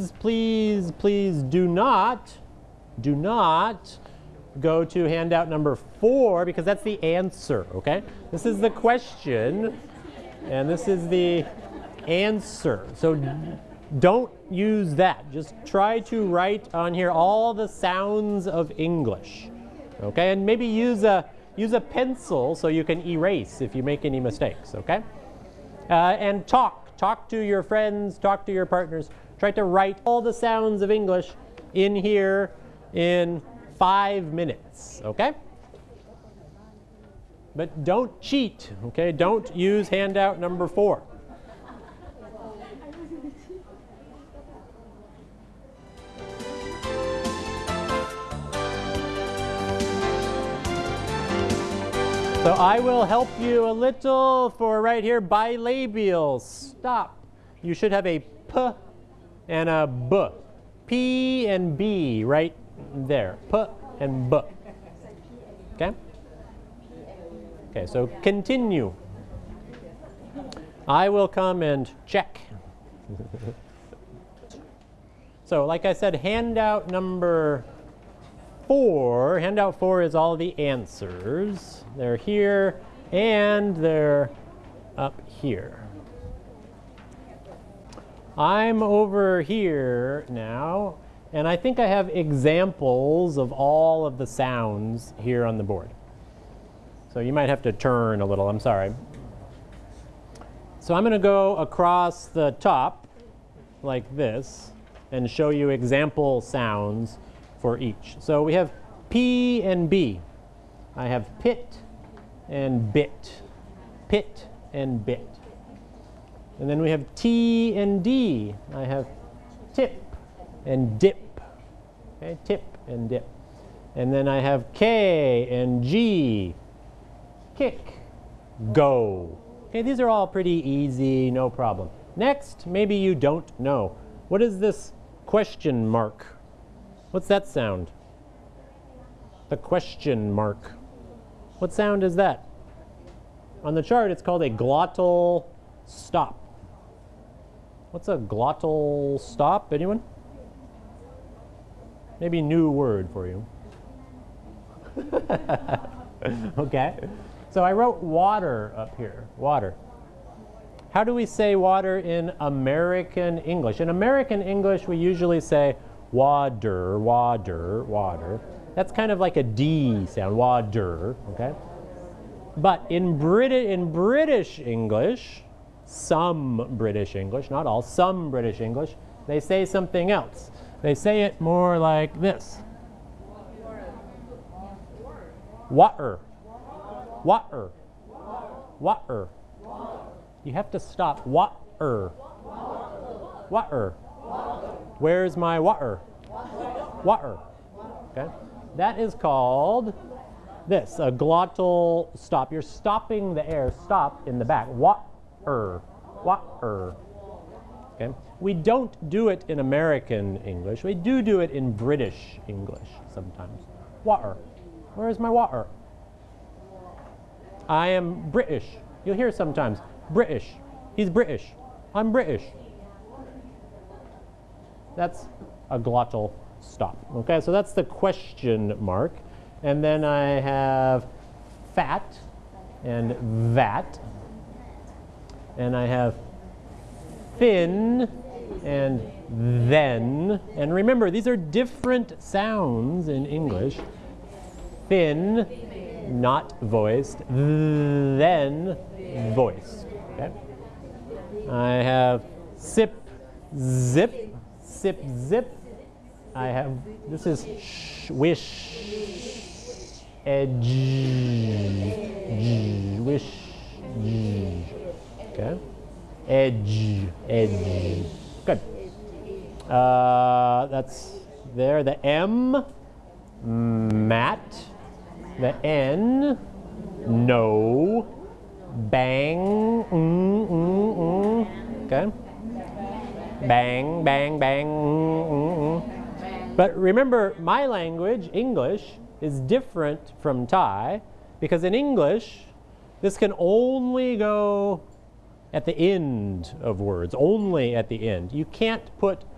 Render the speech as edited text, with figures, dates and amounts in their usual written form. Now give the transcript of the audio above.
please, please, please do not go to handout number 4 because that's the answer, okay? This is the question and this is the answer. So don't use that. Just try to write on here all the sounds of English, okay? And maybe use a pencil so you can erase if you make any mistakes, okay? And talk to your friends, talk to your partners. Try to write all the sounds of English in here in 5 minutes, okay? But don't cheat, okay? Don't use handout number 4. So I will help you a little for right here, bilabial, stop. You should have a P and a B. P and B right there, P and B. Okay? Okay, so continue. I will come and check. So like I said, handout number 4, handout 4 is all the answers. They're here and they're up here. I'm over here now, and I think I have examples of all of the sounds here on the board. So you might have to turn a little, I'm sorry. So I'm going to go across the top like this and show you example sounds for each. So we have P and B. I have pit and bit, pit and bit. And then we have T and D. I have tip and dip, okay, tip and dip. And then I have K and G, kick, go. Okay, these are all pretty easy, no problem. Next, maybe you don't know. What is this question mark? What's that sound? The question mark. What sound is that? On the chart, it's called a glottal stop. What's a glottal stop? Anyone? Maybe new word for you. Okay. So I wrote water up here. Water. How do we say water in American English? In American English, we usually say water, water, water. That's kind of like a D sound, water, okay? But in British English, some British English, not all, some British English, they say something else. They say it more like this. Water, water, water. You have to stop. Water, water. Where's my water? Water. Okay. That is called this, a glottal stop. You're stopping the air, stop in the back. Water, water. Okay. We don't do it in American English. We do it in British English sometimes. Water. Where's my water? I am British. You'll hear sometimes, British. He's British. I'm British. That's a glottal stop. Okay, so that's the question mark. And then I have fat and vat. And I have fin and then. And remember, these are different sounds in English. Fin, not voiced. Then, voiced. Okay? I have sip, zip, sip, zip. I have, this is wish, edge, wish, okay? Edge, edge. Good. That's there. The M, mat. The N, no. Bang, okay? Bang, bang, bang, But remember, my language, English, is different from Thai because in English, this can only go at the end of words, only at the end. You can't put